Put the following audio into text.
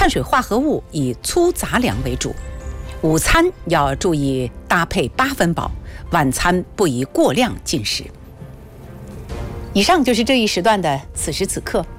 碳水化合物以粗杂粮为主。午餐要注意搭配8分饱，晚餐不宜过量进食。以上就是这一时段的此时此刻。